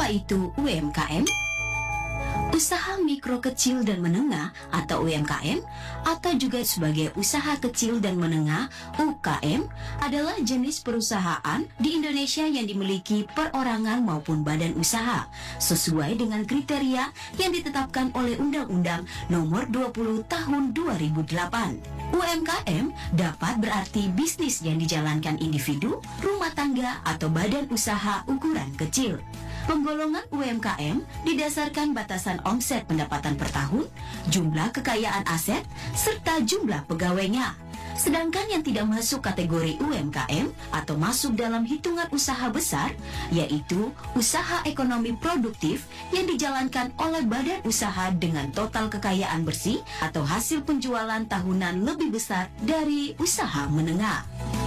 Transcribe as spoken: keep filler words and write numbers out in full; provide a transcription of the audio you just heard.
Apa itu U M K M? Usaha mikro kecil dan menengah atau U M K M atau juga sebagai usaha kecil dan menengah U K M adalah jenis perusahaan di Indonesia yang dimiliki perorangan maupun badan usaha sesuai dengan kriteria yang ditetapkan oleh Undang-Undang Nomor dua puluh Tahun dua ribu delapan. U M K M dapat berarti bisnis yang dijalankan individu, rumah tangga atau badan usaha ukuran kecil. Penggolongan U M K M didasarkan batasan omset pendapatan per tahun, jumlah kekayaan aset, serta jumlah pegawainya. Sedangkan yang tidak masuk kategori U M K M atau masuk dalam hitungan usaha besar, yaitu usaha ekonomi produktif yang dijalankan oleh badan usaha dengan total kekayaan bersih atau hasil penjualan tahunan lebih besar dari usaha menengah.